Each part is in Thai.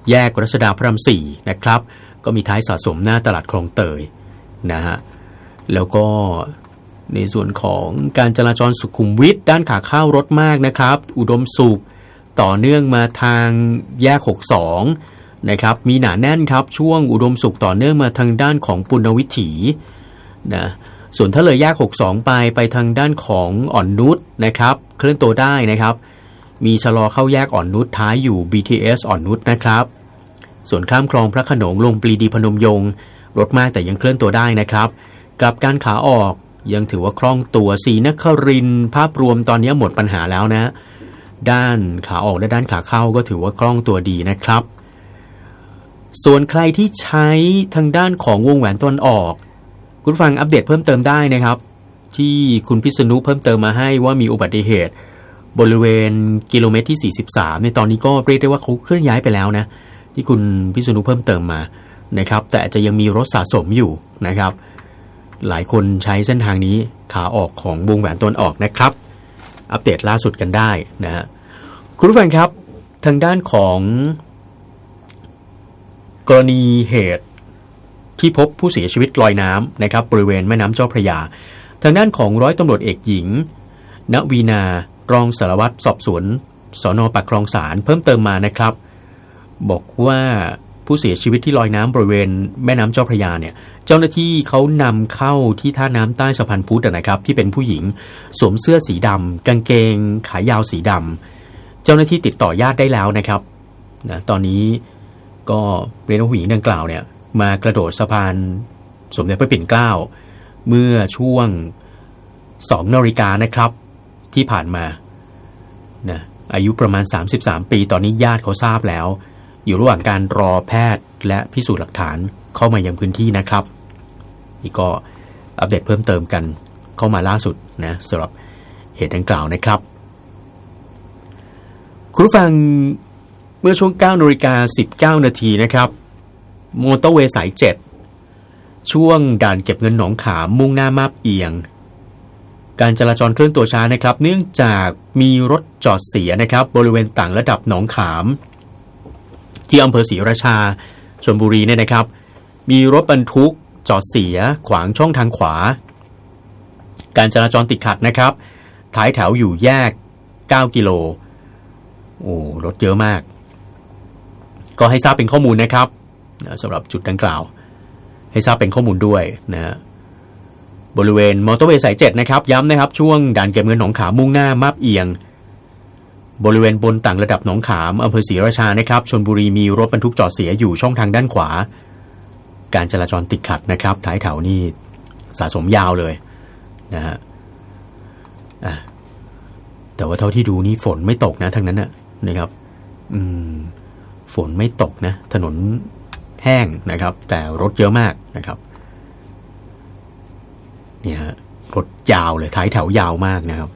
แยกรัชดาพระราม4นะครับก็มีท้ายสะสมหน้าตลาดคลองเตยนะฮะแล้วก็ในส่วนของการจราจรสุขุมวิทด้านขาเข้ารถมากนะครับอุดมสุขต่อเนื่องมาทางแยก62นะครับมีหนาแน่นครับช่วงอุดมสุขต่อเนื่องมาทางด้านของปุณณวิถีนะส่วนถ้าเลยแยก62ไปทางด้านของอ่อนนุชนะครับเคลื่อนตัวได้นะครับมีชะลอเข้าแยกอ่อนนุชท้ายอยู่ BTS อ่อนนุชนะครับส่วนข้ามคลองพระโขนงลงปรีดีพนมยงค์รถมากแต่ยังเคลื่อนตัวได้นะครับกับการขาออกยังถือว่าคล่องตัวศรีนครินทร์ภาพรวมตอนนี้หมดปัญหาแล้วนะด้านขาออกและด้านขาเข้าก็ถือว่าคล่องตัวดีนะครับส่วนใครที่ใช้ทางด้านของวงแหวนตะวันออกคุณฟังอัปเดตเพิ่มเติมได้นะครับที่คุณพิษณุเพิ่มเติมมาให้ว่ามีอุบัติเหตุบริเวณกิโลเมตรที่43ในตอนนี้ก็เรียกได้ว่าเขาเคลื่อนย้ายไปแล้วนะที่คุณพิษณุเพิ่มเติมมานะครับแต่จะยังมีรถสะสมอยู่นะครับหลายคนใช้เส้นทางนี้ขาออกของวงแหวนตะวันออกนะครับอัปเดตล่าสุดกันได้นะฮะคุณผู้ฟังครับทางด้านของกรณีเหตุที่พบผู้เสียชีวิตลอยน้ำนะครับบริเวณแม่น้ำเจ้าพระยาทางด้านของร้อยตำรวจเอกหญิงณวีนารองสารวัตรสอบสวนสน.ปากคลองสารเพิ่มเติมมานะครับบอกว่าผู้เสียชีวิตที่ลอยน้ำบริเวณแม่น้ำเจ้าพระยาเนี่ยเจ้าหน้าที่เขานำเข้าที่ท่าน้ำใต้สะพานพุทธนะครับที่เป็นผู้หญิงสวมเสื้อสีดำกางเกงขายาวสีดำเจ้าหน้าที่ติดต่อญาติได้แล้วนะครับนะตอนนี้ก็เรียนว่าผู้หญิงดังกล่าวเนี่ยมากระโดดสะพานสมเด็จพระปิ่นเกล้าเมื่อช่วง2 นาฬิกานะครับที่ผ่านมานะอายุประมาณ33ปีตอนนี้ญาติเขาทราบแล้วอยู่ระหว่างการรอแพทย์และพิสูจน์หลักฐานเข้ามายังพื้นที่นะครับนี่ก็อัปเดตเพิ่มเติมกันเข้ามาล่าสุดนะสำหรับเหตุดังกล่าวนะครับคุณผู้ฟังเมื่อช่วง 9:19 นาทีนะครับมอเตอร์เวย์สาย7ช่วงด่านเก็บเงินหนองขามมุ่งหน้ามาบเอียงการจราจรเคลื่อนตัวช้านะครับเนื่องจากมีรถจอดเสียนะครับบริเวณต่างระดับหนองขามที่อำเภอศรีราชาชลบุรีเนี่ยนะครับมีรถบรรทุกจอดเสียขวางช่องทางขวาการจราจรติดขัดนะครับท้ายแถวอยู่แยก9 กิโลโอ้รถเยอะมากก็ให้ทราบเป็นข้อมูลนะครับสำหรับจุดดังกล่าวให้ทราบเป็นข้อมูลด้วยนะบริเวณมอเตอร์เวย์สาย7นะครับย้ำนะครับช่วงด่านเก็บเงินหนองขามมุ่งหน้ามาบเอียงบริเวณบนต่างระดับหนองขามอำเภอศรีราชานะครับชลบุรีมีรถบรรทุกจอดเสียอยู่ช่องทางด้านขวาการจราจรติดขัดนะครับท้ายแถวนี่สะสมยาวเลยนะฮะแต่ว่าเท่าที่ดูนี่ฝนไม่ตกนะทางนั้นนะครับฝนไม่ตกนะถนนแห้งนะครับแต่รถเยอะมากนะครับเนี่ยรถยาวเลยท้ายแถวยาวมากนะครับ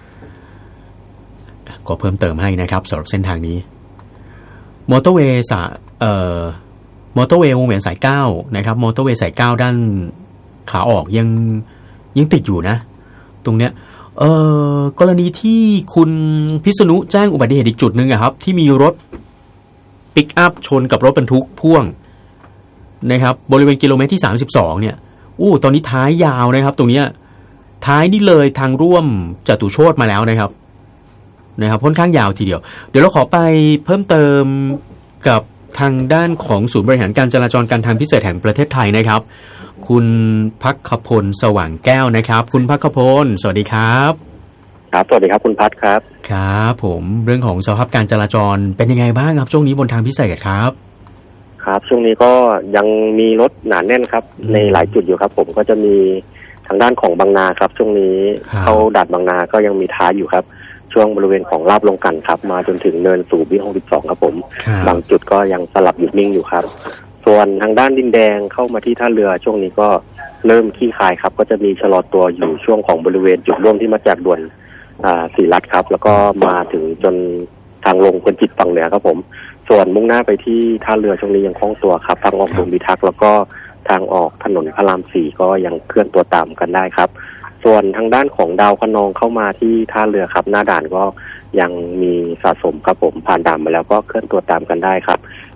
ก็เพิ่มเติมให้นะครับสำหรับเส้นทางนี้มอเตอร์เวย์มอเตอร์เวย์วงแหวนสาย9นะครับมอเตอร์เวย์สาย9ด้านขาออกยังติดอยู่นะตรงเนี้ยกรณีที่คุณพิษณุแจ้งอุบัติเหตุอีกจุดนึงครับที่มีรถปิกอัพชนกับรถบรรทุกพ่วงนะครับบริเวณกิโลเมตรที่32เนี่ยตอนนี้ท้ายยาวนะครับตรงเนี้ยท้ายนี่เลยทางร่วมจตุโชติมาแล้วนะครับค่อนข้างยาวทีเดียวเดี๋ยวเราขอไปเพิ่มเติมกับทางด้านของศูนย์บริหารการจราจรการทางพิเศษแห่งประเทศไทยนะครับคุณภัคพลสว่างแก้วนะครับคุณภัคพลสวัสดีครับครับสวัสดีครับคุณพัฒครับครับผมเรื่องของสภาพการจราจรเป็นยังไงบ้างครับช่วงนี้บนทางพิเศษครับครับช่วงนี้ก็ยังมีรถหนาแน่นครับในหลายจุดอยู่ครับผมก็จะมีทางด้านของบางนาครับช่วงนี้เข้าด่านบางนาก็ยังมีท้ายอยู่ครับช่วงบริเวณของลาดลงกันครับมาจนถึงเนินสู่บิ๊ก62ครับผมบางจุดก็ยังสลับหยุดนิ่งอยู่ครับส่วนทางด้านดินแดงเข้ามาที่ท่าเรือช่วงนี้ก็เริ่มขี้คายครับก็จะมีชะลอตัวอยู่ช่วงของบริเวณจุดร่วมที่มาจากด่วนศรีรัตน์ครับแล้วก็มาถึงจนทางลงเป็นจิตฝั่งเหนือครับผมส่วนมุ่งหน้าไปที่ท่าเรือช่วงนี้ยังคล่องตัวครับทางออกด่วนพิทักษ์แล้วก็ทางออกถนนพระราม4ก็ยังเคลื่อนตัวตามกันได้ครับส่วนทางด้านของดาวคะนองเข้ามาที่ท่าเรือครับหน้าด่านก็ยังมีสะสมครับผมผ่านด่านมาแล้วก็เคลื่อนตัวตามกันได้ครับ